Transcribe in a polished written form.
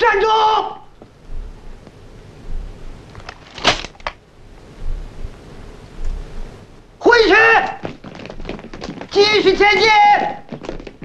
站住！回去，继续前进。